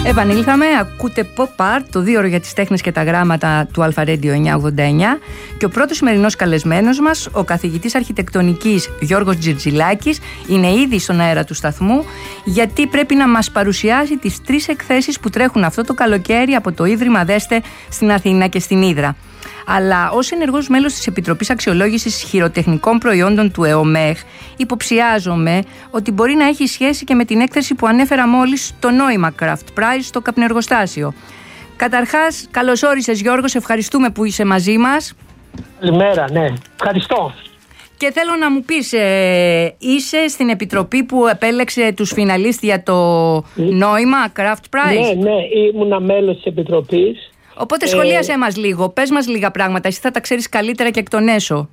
Επανήλθαμε, ακούτε Pop Art, το 2ωρο για τις τέχνες και τα γράμματα του Alpha Radio 989 και ο πρώτος σημερινός καλεσμένος μας, ο καθηγητής αρχιτεκτονικής Γιώργος Τζιρτζιλάκης, είναι ήδη στον αέρα του σταθμού γιατί πρέπει να μας παρουσιάσει τις 3 εκθέσεις που τρέχουν αυτό το καλοκαίρι από το Ίδρυμα Δέστε στην Αθήνα και στην Ύδρα. Αλλά ως ενεργός μέλος της Επιτροπής Αξιολόγησης Χειροτεχνικών Προϊόντων του ΕΟΜΕΧ, υποψιάζομαι ότι μπορεί να έχει σχέση και με την έκθεση που ανέφερα μόλις, το νόημα Craft Prize στο καπνεργοστάσιο. Καταρχάς, καλώς όρισες Γιώργο, ευχαριστούμε που είσαι μαζί μας. Καλημέρα, ναι. Ευχαριστώ. Και θέλω να μου πεις, είσαι στην επιτροπή που επέλεξε τους φιναλίστ για το νόημα Craft Prize? Ναι, ήμουνα μέλος της επιτροπής. Οπότε σχολίασέ μας λίγο, πες μας λίγα πράγματα, εσύ θα τα ξέρεις καλύτερα και εκ των έσω.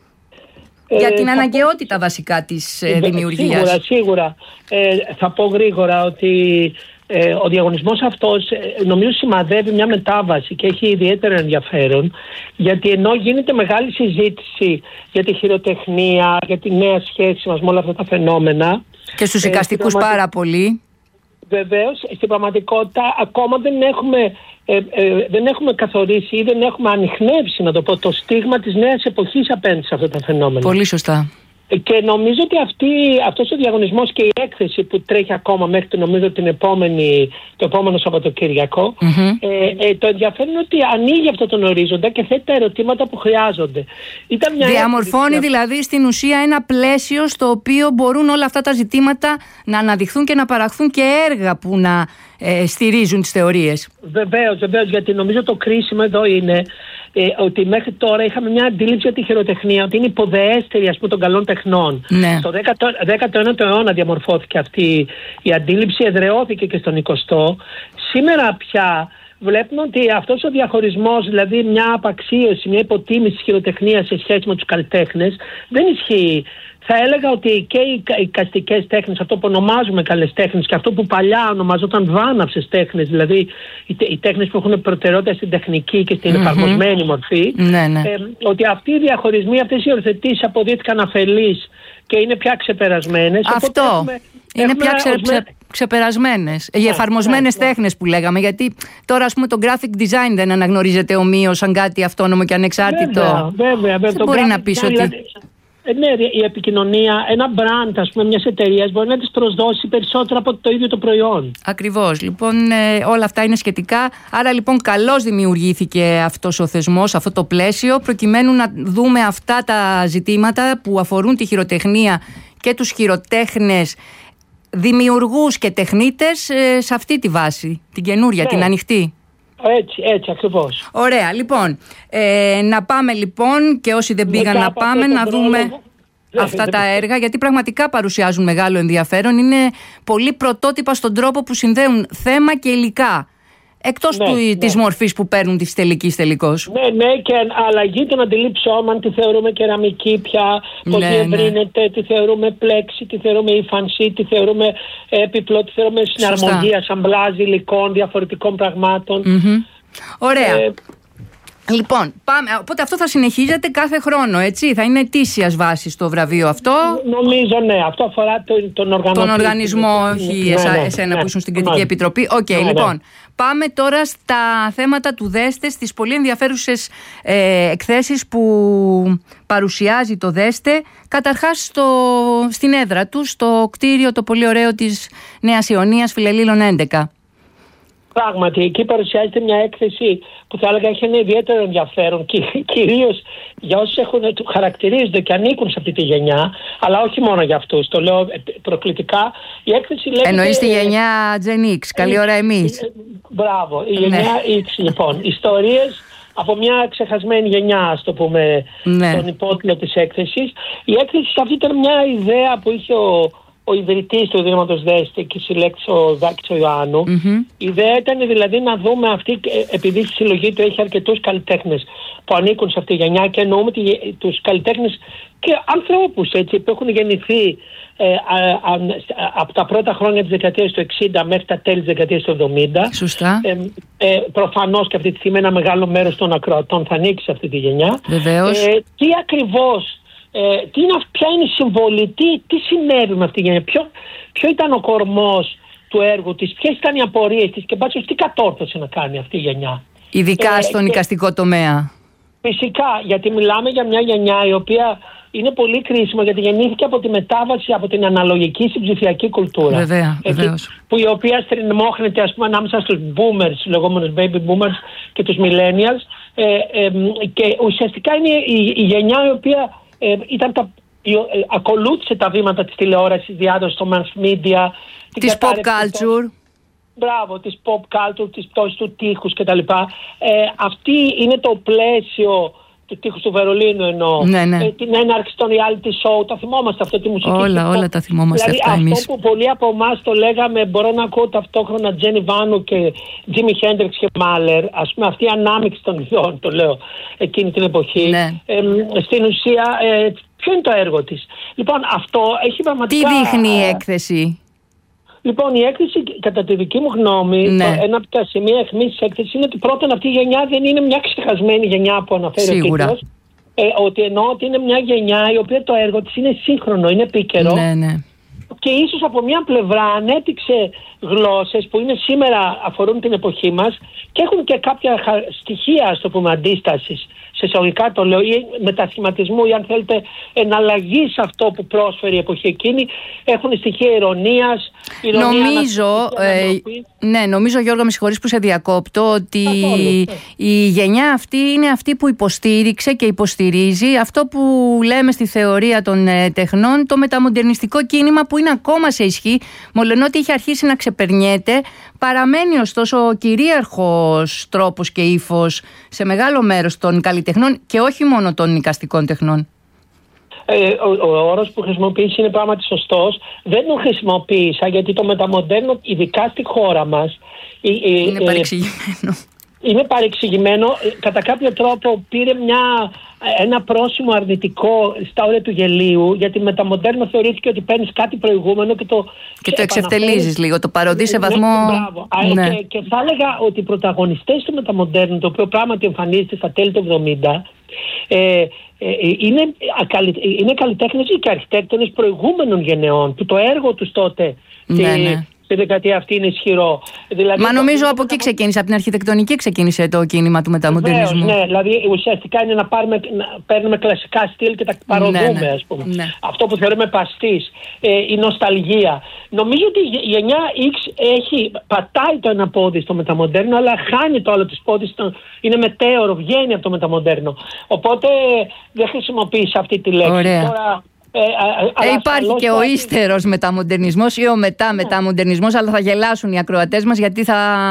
Για την αναγκαιότητα βασικά της δημιουργίας. Σίγουρα. Θα πω γρήγορα ότι ο διαγωνισμός αυτός νομίζω σημαδεύει μια μετάβαση και έχει ιδιαίτερο ενδιαφέρον, γιατί ενώ γίνεται μεγάλη συζήτηση για τη χειροτεχνία, για τη νέα σχέση μας με όλα αυτά τα φαινόμενα. Και στους εικαστικούς πάρα πολύ. Βεβαίως, στην πραγματικότητα ακόμα δεν έχουμε καθορίσει ή δεν έχουμε ανιχνεύσει, να το πω, το στίγμα της νέας εποχής απέναντι σε αυτά τα φαινόμενα. Πολύ σωστά. Και νομίζω ότι αυτός ο διαγωνισμός και η έκθεση που τρέχει ακόμα μέχρι το επόμενο Σαββατοκύριακο, το ενδιαφέρον είναι ότι ανοίγει αυτό τον ορίζοντα και θέτει τα ερωτήματα που χρειάζονται. Διαμορφώνει δηλαδή στην ουσία ένα πλαίσιο στο οποίο μπορούν όλα αυτά τα ζητήματα να αναδειχθούν και να παραχθούν και έργα που να στηρίζουν τις θεωρίες. Βεβαίως, γιατί νομίζω το κρίσιμο εδώ είναι ότι μέχρι τώρα είχαμε μια αντίληψη για τη χειροτεχνία ότι είναι υποδεέστερη, ας πούμε, των καλών τεχνών. Ναι. Στο 19ο αιώνα διαμορφώθηκε αυτή η αντίληψη, εδραιώθηκε και στον 20ο. Σήμερα πια βλέπουμε ότι αυτός ο διαχωρισμός, δηλαδή μια απαξίωση, μια υποτίμηση της χειροτεχνίας σε σχέση με τους καλλιτέχνες, δεν ισχύει. Θα έλεγα ότι και οι εικαστικές τέχνες, αυτό που ονομάζουμε καλές τέχνες και αυτό που παλιά ονομαζόταν βάναυσες τέχνες, δηλαδή οι τέχνες που έχουν προτεραιότητα στην τεχνική και στην εφαρμοσμένη μορφή, ότι αυτοί οι διαχωρισμοί, αυτές οι οριοθετήσεις αποδείχθηκαν αφελείς και είναι πια ξεπερασμένες. Αυτό είναι πια ξεπερασμένες. Οι εφαρμοσμένες τέχνες που λέγαμε, γιατί τώρα ας πούμε το graphic design δεν αναγνωρίζεται ομοίως σαν κάτι αυτόνομο και ανεξάρτητο. Βέβαια. Δεν μπορεί να πεις ότι... Ναι, η επικοινωνία, ένα brand, ας πούμε, μιας εταιρείας μπορεί να της προσδώσει περισσότερα από το ίδιο το προϊόν. Ακριβώς. Λοιπόν, όλα αυτά είναι σχετικά. Άρα, λοιπόν, καλώς δημιουργήθηκε αυτός ο θεσμός, αυτό το πλαίσιο, προκειμένου να δούμε αυτά τα ζητήματα που αφορούν τη χειροτεχνία και τους χειροτέχνες, δημιουργούς και τεχνίτες σε αυτή τη βάση, την καινούρια, την ανοιχτή. Έτσι ακριβώς. Ωραία, λοιπόν. Να πάμε λοιπόν και όσοι δεν πήγαν να πάμε να δούμε αυτά τα έργα, γιατί πραγματικά παρουσιάζουν μεγάλο ενδιαφέρον. Είναι πολύ πρωτότυπα στον τρόπο που συνδέουν θέμα και υλικά. Εκτός της μορφής που παίρνουν της τελικός. Ναι, και αλλαγή των αντιλήψεων, αν τη θεωρούμε κεραμική πια, πώς διευρύνεται, τι θεωρούμε πλέξη, τι θεωρούμε ύφανση, τι θεωρούμε έπιπλο, τι θεωρούμε συναρμογή, ασαμπλάζ υλικών, διαφορετικών πραγμάτων. Ωραία. Λοιπόν, πάμε. Οπότε αυτό θα συνεχίζεται κάθε χρόνο, έτσι? Θα είναι ετήσιας βάσης το βραβείο αυτό? Νομίζω, ναι. Αυτό αφορά τον οργανισμό, όχι εσένα που ήσουν στην Κριτική Επιτροπή. Λοιπόν, πάμε τώρα στα θέματα του Δέστε, στις πολύ ενδιαφέρουσες εκθέσεις που παρουσιάζει το Δέστε. Καταρχάς στην έδρα του, στο κτίριο το πολύ ωραίο της Νέας Ιωνίας, Φιλελλήλων 11. Πράγματι, εκεί παρουσιάζεται μια έκθεση που θα έλεγα έχει ένα ιδιαίτερο ενδιαφέρον, κυρίως για όσους χαρακτηρίζονται και ανήκουν σε αυτή τη γενιά, αλλά όχι μόνο για αυτούς. Το λέω προκλητικά. Η έκθεση λέγεται... Εννοείς τη γενιά Gen X, καλή ώρα εμείς. Μπράβο, η γενιά X, λοιπόν. Ιστορίες από μια ξεχασμένη γενιά, ας το πούμε, τον υπότιτλο της έκθεσης. Η έκθεση αυτή ήταν μια ιδέα που είχε ο ιδρυτής του Ιδρύματος Δέστη και συλλέκτης ο Δάκης ο Ιωάννου. Η ιδέα ήταν δηλαδή να δούμε επειδή στη συλλογή του έχει αρκετούς καλλιτέχνες που ανήκουν σε αυτή τη γενιά, και εννοούμε τους καλλιτέχνες και ανθρώπους, έτσι, που έχουν γεννηθεί από τα πρώτα χρόνια της δεκαετίας του 60 μέχρι τα τέλη της δεκαετίας του 70. Σωστά. Προφανώς και αυτή τη στιγμή ένα μεγάλο μέρος των ακροατών θα ανήκει σε αυτή τη γενιά. Βεβαίως. Τι ακριβώς, ποια είναι η συμβολή, τι συνέβη με αυτή τη γενιά, ποιο ήταν ο κορμός του έργου της, ποιες ήταν οι απορίες της και μπάτσος τι κατόρθωσε να κάνει αυτή η γενιά. Ειδικά στον εικαστικό τομέα. Φυσικά, γιατί μιλάμε για μια γενιά η οποία είναι πολύ κρίσιμο, γιατί γεννήθηκε από τη μετάβαση από την αναλογική στην ψηφιακή κουλτούρα. Βεβαίως. Που η οποία στριμώχνεται, ας πούμε, ανάμεσα στους boomers, τους λεγόμενους baby boomers και τους millennials. Και ουσιαστικά είναι η γενιά η οποία ακολούθησε τα βήματα της τηλεόρασης, διάδοση στο mass media, της pop culture. Μπράβο, της pop culture, της πτώσης του τείχους κτλ. Αυτή είναι το πλαίσιο του τείχους του Βερολίνου εννοώ. Ναι. Την έναρξη των reality show, τα θυμόμαστε αυτό, τη μουσική. Όλα τα θυμόμαστε δηλαδή, αυτά εμείς. Αυτό που πολλοί από εμάς το λέγαμε, μπορώ να ακούω ταυτόχρονα Τζένι Βάνου και Τζίμι Χέντριξ και Μάλερ, ας πούμε αυτή η ανάμειξη των ιδιών, το λέω, εκείνη την εποχή. Ναι. Στην ουσία, ποιο είναι το έργο της? Λοιπόν, αυτό έχει πραγματικά... Τι δείχνει η έκθεση? Λοιπόν, η έκθεση, κατά τη δική μου γνώμη, ένα από τα σημεία αιχμής της έκθεσης είναι ότι πρώτον αυτή η γενιά δεν είναι μια ξεχασμένη γενιά που αναφέρει ο τίτλος. Ότι εννοώ ότι είναι μια γενιά η οποία το έργο της είναι σύγχρονο, είναι επίκαιρο. Ναι. Και ίσως από μια πλευρά ανέπτυξε γλώσσες που είναι σήμερα αφορούν την εποχή μας και έχουν και κάποια στοιχεία, ας το πούμε, αντίστασης, σε εισαγωγικά το λέω, ή μετασχηματισμού ή αν θέλετε εναλλαγή σε αυτό που πρόσφερε η εποχή εκείνη. Έχουν στοιχεία ηρωνίας. Νομίζω, Γιώργο, με συγχωρείς που σε διακόπτω, ότι η γενιά αυτή είναι αυτή που υποστήριξε και υποστηρίζει αυτό που λέμε στη θεωρία των τεχνών, το μεταμοντερνιστικό κίνημα που είναι ακόμα σε ισχύ, μολονότι έχει αρχίσει να ξεπερνιέται, παραμένει ωστόσο ο κυρίαρχος τρόπος και ύφος σε μεγάλο μέρος των καλλιτεχνών και όχι μόνο των εικαστικών τεχνών. Ο όρος που χρησιμοποιήσει είναι πράγματι σωστός. Δεν τον χρησιμοποίησα γιατί το μεταμοντέρνο, ειδικά στη χώρα μας, είναι παρεξηγημένο. Είναι παρεξηγημένο. Κατά κάποιο τρόπο πήρε ένα πρόσημο αρνητικό στα όρια του γελίου, γιατί μεταμοντέρνο θεωρήθηκε ότι παίρνεις κάτι προηγούμενο και το εξευτελίζεις λίγο, το παροδείς σε βαθμό... Μπράβο. Και θα έλεγα ότι οι πρωταγωνιστές του μεταμοντέρνου, το οποίο πράγματι εμφανίζεται στα τέλη του 70, είναι καλλιτέχνες και αρχιτέκτονες προηγούμενων γενεών, που το έργο τους τότε στη δεκαετία αυτή είναι ισχυρό. Δηλαδή, μα νομίζω από εκεί ξεκίνησε, από την αρχιτεκτονική ξεκίνησε το κίνημα του μεταμοντερνισμού. Ναι, δηλαδή ουσιαστικά είναι να παίρνουμε κλασικά στυλ και τα παροδούμε, ας πούμε. Ναι. Αυτό που θεωρούμε παστής, η νοσταλγία. Νομίζω ότι η γενιά X πατάει το ένα πόδι στο μεταμοντέρνο, αλλά χάνει το άλλο της πόδι, είναι μετέωρο, βγαίνει από το μεταμοντέρνο. Οπότε δεν χρησιμοποιείς αυτή τη λέξη. Ωραία. Τώρα, υπάρχει και ο ύστερος μεταμοντερνισμός ή ο μεταμοντερνισμός, αλλά θα γελάσουν οι ακροατές μας γιατί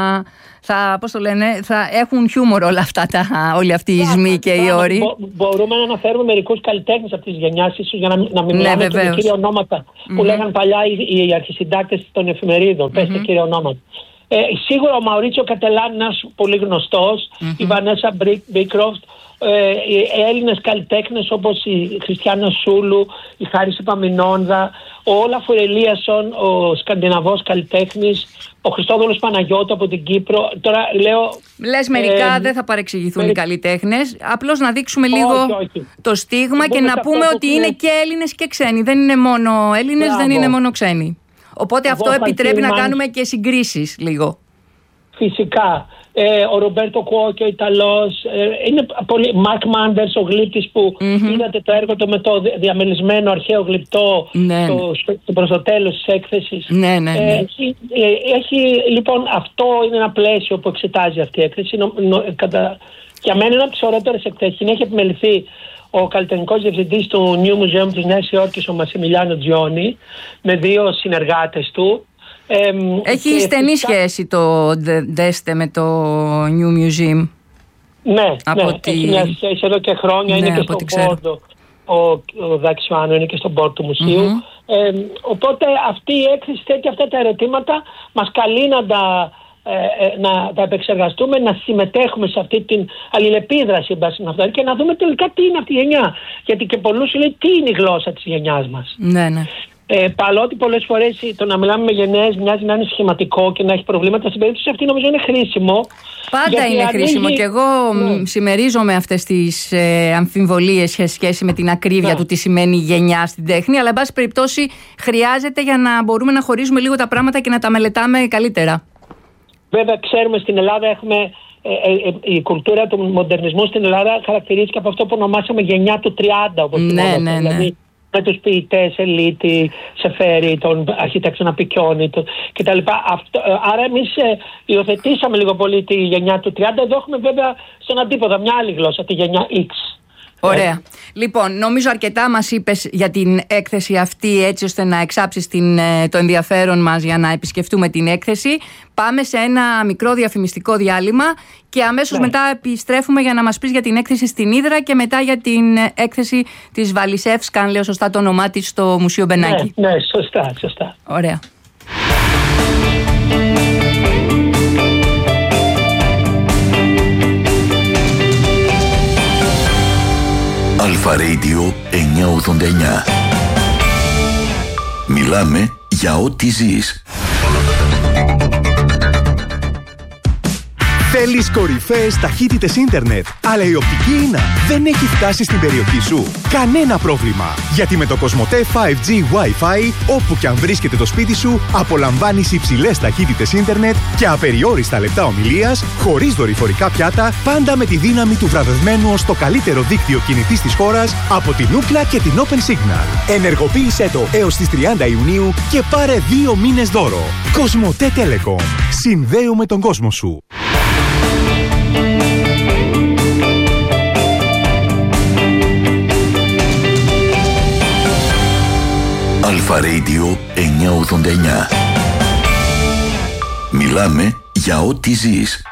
θα έχουν χιούμορ όλοι αυτοί οι ισμοί και οι όροι. Μπορούμε να αναφέρουμε μερικούς καλλιτέχνες αυτής της γενιάς, ίσως για να μην μιλάμε και με κύρια ονόματα που λέγαν παλιά οι αρχισυντάκτες των εφημερίδων. Πέστε κύρια ονόματα. Σίγουρα ο Μαουρίτσιο Κατελάν, ένας πολύ γνωστός, η Βανέσα Μπίκροφτ, οι Έλληνες καλλιτέχνες όπως η Χριστιάνα Σούλου, η Χάριση Παμινόνδα, ο Όλαφ Ελίασον, ο Σκανδιναβός καλλιτέχνης, ο Χριστόδουλος Παναγιώτου από την Κύπρο. Τώρα λες μερικά δεν θα παρεξηγηθούν οι καλλιτέχνες, απλώς να δείξουμε λίγο το στίγμα και να πούμε ότι είναι και Έλληνες και ξένοι. Δεν είναι μόνο Έλληνες, δεν είναι μόνο ξένοι. Οπότε αυτό επιτρέπει να κάνουμε και συγκρίσεις λίγο. Φυσικά. Ο Ρομπέρτο Κουόκιο, ο Ιταλός, είναι πολύ. Μαρκ Μάντερς, ο γλύπτης που είδατε το έργο του με το διαμελισμένο αρχαίο γλυπτό προς το τέλος της έκθεσης. Ναι. Λοιπόν, αυτό είναι ένα πλαίσιο που εξετάζει αυτή η έκθεση. Για μένα είναι από τις ωραίτερες εκθέσεις. Έχει επιμεληθεί ο καλλιτεχνικός διευθυντής του New Museum της Νέας Υόρκης, ο Μασιμιλιάνο Τζιόνι, με 2 συνεργάτες του. Έχει στενή σχέση το Δέστε με το New Museum. Ναι, έχει μια σχέση εδώ και χρόνια, είναι και στον πόρτο. Ο Δάκης Ιωάννου είναι και στον πόρτο του μουσείου. Οπότε αυτή η έκθεση θέτει αυτά τα ερωτήματα, μας καλεί να τα επεξεργαστούμε, να συμμετέχουμε σε αυτή την αλληλεπίδραση και να δούμε τελικά τι είναι αυτή η γενιά. Γιατί και πολλούς λέει τι είναι η γλώσσα της γενιάς μας. Ναι. Παρότι πολλές φορές το να μιλάμε με γενναίες μοιάζει να είναι σχηματικό και να έχει προβλήματα, στην περίπτωση αυτή νομίζω είναι χρήσιμο. Πάντα είναι χρήσιμο και εγώ συμμερίζομαι αυτές τις αμφιβολίες σε σχέση με την ακρίβεια του τι σημαίνει γενιά στην τέχνη, αλλά εν πάση περιπτώσει χρειάζεται για να μπορούμε να χωρίζουμε λίγο τα πράγματα και να τα μελετάμε καλύτερα. Βέβαια, ξέρουμε στην Ελλάδα έχουμε. Η κουλτούρα του μοντερνισμού στην Ελλάδα χαρακτηρίζεται από αυτό που ονομάσαμε γενιά του 30, όπως δηλαδή με τους ποιητές Ελίτη, Σεφέρη, τον αρχιτέκτονα Πικιόνι κτλ. Άρα εμείς υιοθετήσαμε λίγο πολύ τη γενιά του 30. Εδώ έχουμε βέβαια στον αντίποδα μια άλλη γλώσσα, τη γενιά X. Ωραία. Λοιπόν, νομίζω αρκετά μας είπες για την έκθεση αυτή, έτσι ώστε να εξάψεις το ενδιαφέρον μας για να επισκεφτούμε την έκθεση. Πάμε σε ένα μικρό διαφημιστικό διάλειμμα και αμέσως μετά επιστρέφουμε για να μας πεις για την έκθεση στην Ύδρα και μετά για την έκθεση της Βαλισεύσκα, αν λέω σωστά το όνομά της, στο Μουσείο Μπενάκη. Ναι, σωστά. Ωραία. Αλφα Radio 989. Μιλάμε για ό,τι ζεις. Θέλεις κορυφαίες ταχύτητες ίντερνετ, αλλά η οπτική ίνα δεν έχει φτάσει στην περιοχή σου? Κανένα πρόβλημα, γιατί με το Κοσμοτέ 5G Wi-Fi, όπου και αν βρίσκεται το σπίτι σου, απολαμβάνεις υψηλές ταχύτητες ίντερνετ και απεριόριστα λεπτά ομιλίας, χωρίς δορυφορικά πιάτα, πάντα με τη δύναμη του βραβευμένου ως το καλύτερο δίκτυο κινητής της χώρας από την Ookla και την Open Signal. Ενεργοποίησέ το έως τις 30 Ιουνίου και πάρε 2 μήνες δώρο. Κοσμοτέ Telecom. Συνδέουμε τον κόσμο σου. Αλφα Radio 989. Μιλάμε για ό,τι ζεις.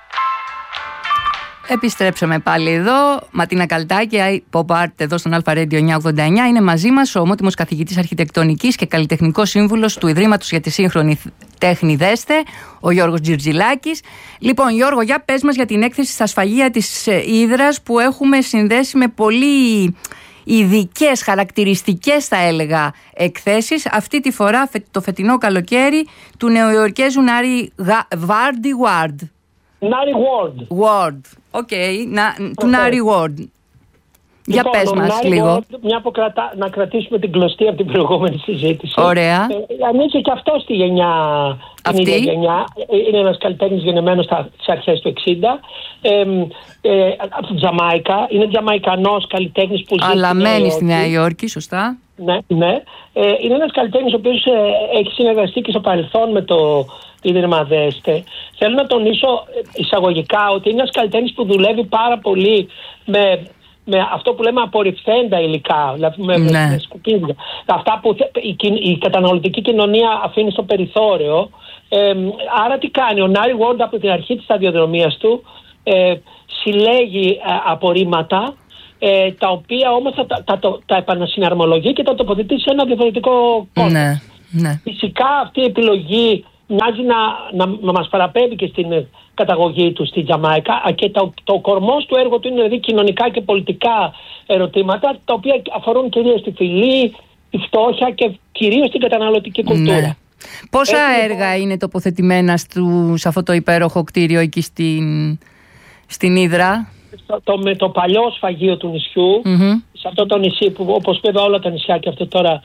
Επιστρέψαμε πάλι εδώ. Ματίνα Καλτάκη, Pop Art, εδώ στον Αλφα Radio 989. Είναι μαζί μας ο ομότιμος καθηγητής αρχιτεκτονικής και καλλιτεχνικός σύμβουλος του Ιδρύματος για τη Σύγχρονη Τέχνη ΔΕΣΤΕ, ο Γιώργος Τζιρτζιλάκης. Λοιπόν, Γιώργο, για πες μας για την έκθεση στα σφαγεία της Ύδρας που έχουμε συνδέσει με πολύ ειδικές, χαρακτηριστικές θα έλεγα εκθέσεις. Αυτή τη φορά το φετινό καλοκαίρι του Νεοϊορκέζου Νάρι Ward. Νάρι Ward. Οκ, του Νάρι Ward. Για πες μας λίγο. Ward, μια που να κρατήσουμε την κλωστή από την προηγούμενη συζήτηση. Ωραία. Ανήκει και αυτό στη γενιά, την ίδια γενιά. Είναι ένας καλλιτέχνης γεννημένος στις αρχές του 60. Από την Τζαμάικα. Είναι Τζαμαϊκανός καλλιτέχνης που ζει. Αλλά μένει στη Νέα Υόρκη, σωστά. Ναι. Είναι ένας καλλιτέχνης ο οποίος έχει συνεργαστεί και στο παρελθόν με το Ίδρυμα ΔΕΣΤΕ. Θέλω να τονίσω εισαγωγικά ότι είναι ένας καλλιτέχνης που δουλεύει πάρα πολύ με αυτό που λέμε απορριφθέντα υλικά, δηλαδή με σκουπίδια. Αυτά που η καταναλωτική κοινωνία αφήνει στο περιθώριο. Άρα τι κάνει? Ο Νάρι Ward από την αρχή της σταδιοδρομίας του συλλέγει απορρίμματα, τα οποία όμως τα επανασυναρμολογεί και τα τοποθετεί σε ένα διαφορετικό κόσμο. Ναι. Φυσικά αυτή η επιλογή μοιάζει να μας παραπέμπει και στην καταγωγή του στη Τζαμάικα, και το κορμός του έργου του είναι δηλαδή κοινωνικά και πολιτικά ερωτήματα, τα οποία αφορούν κυρίως τη φυλή, τη φτώχεια και κυρίως την καταναλωτική κουλτούρα. Ναι. Πόσα έργα είναι τοποθετημένα σε αυτό το υπέροχο κτίριο εκεί στην Ύδρα? Με το παλιό σφαγείο του νησιού, σε αυτό το νησί που, όπως βέβαια όλα τα νησιά και αυτό τώρα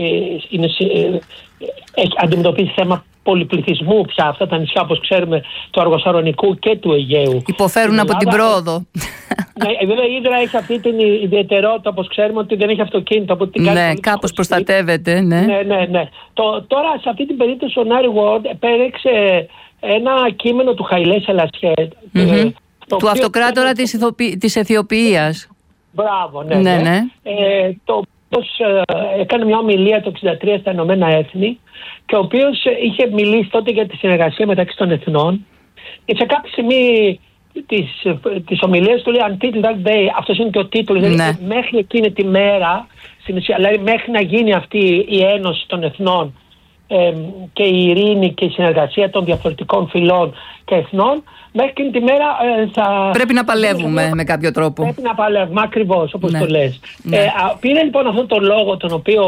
έχει αντιμετωπίσει θέμα πολυπληθυσμού πια. Αυτά τα νησιά, όπως ξέρουμε, του Αργοσαρονικού και του Αιγαίου υποφέρουν από την πρόοδο. Ναι, βέβαια η Ύδρα έχει αυτή την ιδιαιτερότητα, όπως ξέρουμε, ότι δεν έχει αυτοκίνητο. Ναι, κάπως προστατεύεται. Ναι. Τώρα σε αυτή την περίπτωση ο Νάρι Ward επέλεξε ένα κείμενο του Χαϊλέ Σελασιέ, του αυτοκράτορα της Αιθιοπίας. Μπράβο, ναι. Το οποίος έκανε μια ομιλία το 1963 στα Ηνωμένα Έθνη και ο οποίος είχε μιλήσει τότε για τη συνεργασία μεταξύ των εθνών, και σε κάποια στιγμή της ομιλίας του λέει Until that day, αυτός είναι και ο τίτλος, δηλαδή μέχρι εκείνη τη μέρα, δηλαδή μέχρι να γίνει αυτή η ένωση των εθνών και η ειρήνη και η συνεργασία των διαφορετικών φυλών και εθνών, μέχρι εκείνη τη μέρα πρέπει να παλεύουμε με κάποιο τρόπο. Πρέπει να παλεύουμε, ακριβώς όπως το λες. Πήρε λοιπόν αυτόν τον λόγο τον οποίο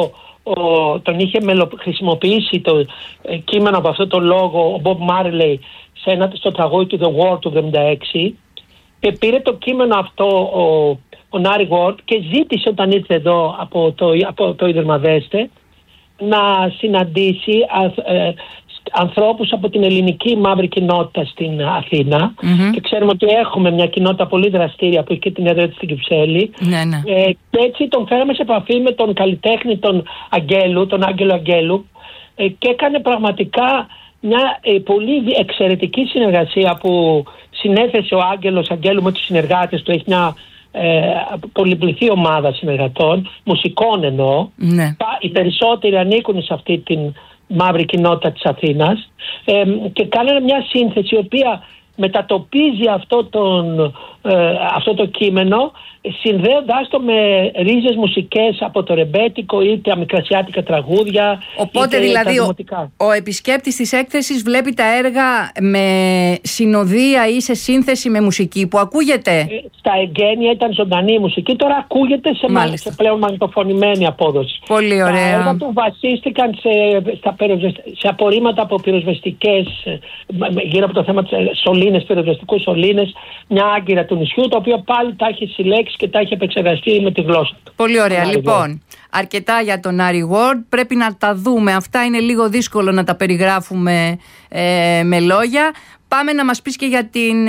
τον είχε χρησιμοποιήσει το κείμενο από αυτό το λόγο ο Bob Marley στο τραγούδι του The War του 1976, και πήρε το κείμενο αυτό ο Νάρι Ward και ζήτησε όταν ήρθε εδώ από το Ίδρυμα Δέστε να συναντήσει ανθρώπους από την ελληνική μαύρη κοινότητα στην Αθήνα, και ξέρουμε ότι έχουμε μια κοινότητα πολύ δραστήρια που έχει και την έδρα της στην Κυψέλη. Και έτσι τον φέραμε σε επαφή με τον καλλιτέχνη τον Άγγελο Αγγέλου, και έκανε πραγματικά μια πολύ εξαιρετική συνεργασία που συνέθεσε ο Άγγελος Αγγέλου με τους συνεργάτες του. Έχει μια πολυπληθή ομάδα συνεργατών, μουσικών εννοώ. Οι περισσότεροι ανήκουν σε αυτή την μαύρη κοινότητα της Αθήνας, και κάνανε μια σύνθεση η οποία μετατοπίζει αυτό το κείμενο, συνδέοντάς το με ρίζες μουσικές από το ρεμπέτικο ή τα μικρασιάτικα τραγούδια. Οπότε δηλαδή ο επισκέπτης της έκθεσης βλέπει τα έργα με συνοδεία ή σε σύνθεση με μουσική που ακούγεται. Στα εγγένεια ήταν ζωντανή η μουσική, τώρα ακούγεται σε πλέον μαγνητοφωνημένη απόδοση. Πολύ ωραία. Τα έργα του βασίστηκαν σε απορρίμματα από πυροσβεστικές, γύρω από το θέμα της σωλήνες, πυροσβεστικούς σωλήνες, μια άγκυρα του νησιού, το οποίο πάλι τα έχει συλλέξει και τα έχει επεξεργαστεί με τη γλώσσα του. Πολύ ωραία. Λοιπόν, αρκετά για τον Νάρι Ward. Πρέπει να τα δούμε. Αυτά είναι λίγο δύσκολο να τα περιγράφουμε με λόγια. Πάμε να μας πεις και για την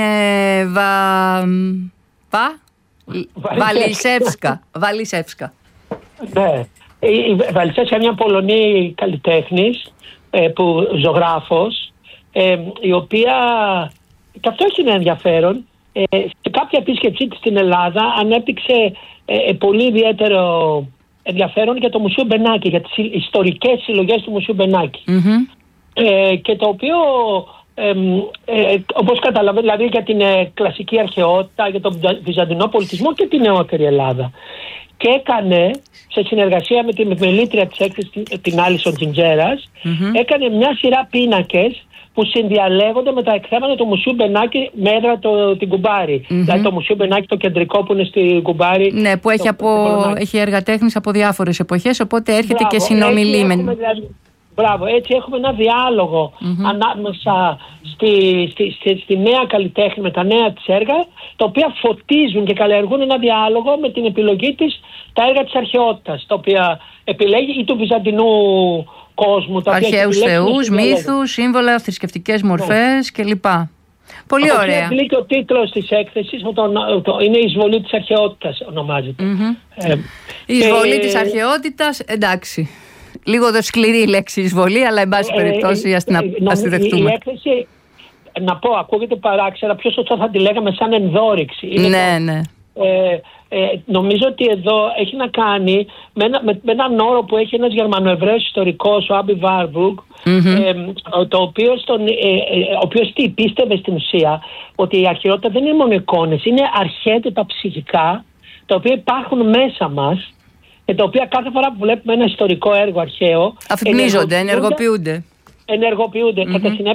Βαλισεύσκα. Ναι. Η Βαλισεύσκα είναι μια Πολωνή καλλιτέχνης, ζωγράφος, η οποία και αυτό έχει ένα ενδιαφέρον. Σε κάποια επίσκεψή της στην Ελλάδα ανέπτυξε πολύ ιδιαίτερο ενδιαφέρον για το Μουσείο Μπενάκη, για τις ιστορικές συλλογές του Μουσείου Μπενάκη. Και το οποίο, όπως καταλαβαίνετε, δηλαδή για την κλασική αρχαιότητα, για τον βυζαντινό πολιτισμό και την νεότερη Ελλάδα. Και έκανε, σε συνεργασία με την μελήτρια της έκθεσης, την Άλισον Τζιντζέρας, έκανε μια σειρά πίνακες που συνδιαλέγονται με τα εκθέματα του Μουσείου Μπενάκη με έδρα την Κουμπάρη. Δηλαδή το Μουσείο Μπενάκη το κεντρικό που είναι στην Κουμπάρη. Ναι, που έχει έργα τέχνης από διάφορες εποχές, οπότε έρχεται και συνομιλεί με... Μπράβο, έτσι έχουμε ένα διάλογο ανάμεσα στη νέα καλλιτέχνη με τα νέα της έργα, τα οποία φωτίζουν και καλλιεργούν ένα διάλογο με την επιλογή της τα έργα της αρχαιότητας, τα οποία επιλέγει, ή του βυζαντινού κόσμου. Αρχαίους θεούς, μύθους, σύμβολα, θρησκευτικές μορφές κλπ. Πολύ ωραία. Και ο τίτλος της έκθεσης είναι «Η εισβολή της αρχαιότητας», ονομάζεται. Η εισβολή της αρχαιότητας, εντάξει. Λίγο σκληρή η λέξη εισβολή, αλλά εν πάση περιπτώσει ας τη δεχτούμε. Η έκθεση, να πω, ακούγεται παράξενα, πιο σωστά θα τη λέγαμε σαν ενδόρυξη. Ναι. Νομίζω ότι εδώ έχει να κάνει με έναν όρο που έχει ένας Γερμανοεβραίος ιστορικός, ο Άμπι Βάρμπουργκ, ο οποίος πίστευε στην ουσία ότι η αρχαιότητα δεν είναι μόνο εικόνες, είναι αρχαίτητα ψυχικά, τα οποία υπάρχουν μέσα μας και τα οποία κάθε φορά που βλέπουμε ένα ιστορικό έργο αρχαίο αφυπνίζονται, ενεργοποιούνται. Κατά συνέπεια